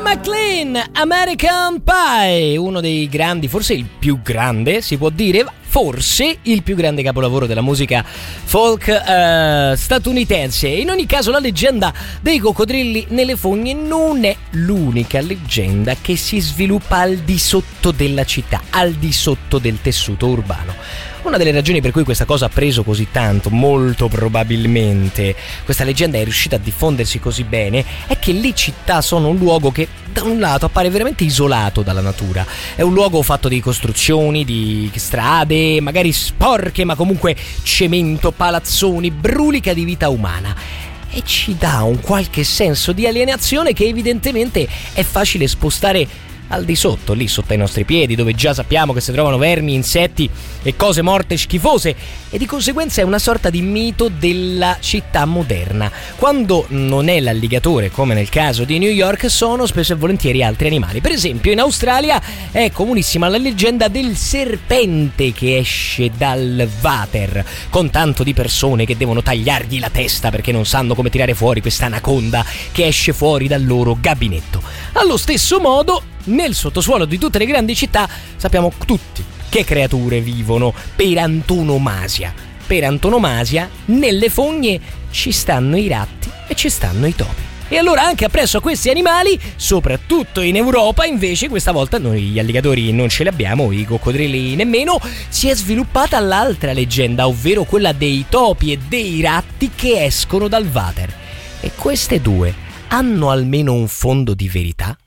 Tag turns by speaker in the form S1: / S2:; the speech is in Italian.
S1: McLean, American Pie, uno dei grandi, forse il più grande, si può dire, forse il più grande capolavoro della musica folk statunitense. In ogni caso la leggenda dei coccodrilli nelle fogne non è l'unica leggenda che si sviluppa al di sotto della città, al di sotto del tessuto urbano. Una delle ragioni per cui questa cosa ha preso così tanto, molto probabilmente questa leggenda è riuscita a diffondersi così bene, è che le città sono un luogo che da un lato appare veramente isolato dalla natura. È un luogo fatto di costruzioni, di strade, magari sporche, ma comunque cemento, palazzoni, brulica di vita umana. E ci dà un qualche senso di alienazione che evidentemente è facile spostare al di sotto, lì sotto ai nostri piedi, dove già sappiamo che si trovano vermi, insetti e cose morte schifose, e di conseguenza è una sorta di mito della città moderna. Quando non è l'alligatore, come nel caso di New York, sono spesso e volentieri altri animali. Per esempio in Australia è comunissima la leggenda del serpente che esce dal water, con tanto di persone che devono tagliargli la testa perché non sanno come tirare fuori questa anaconda che esce fuori dal loro gabinetto. Allo stesso modo, nel sottosuolo di tutte le grandi città sappiamo tutti che creature vivono per antonomasia. Per antonomasia, nelle fogne ci stanno i ratti e ci stanno i topi. E allora anche appresso a questi animali, soprattutto in Europa, invece questa volta noi gli alligatori non ce li abbiamo, i coccodrilli nemmeno, si è sviluppata l'altra leggenda, ovvero quella dei topi e dei ratti che escono dal water. E queste due hanno almeno un fondo di verità?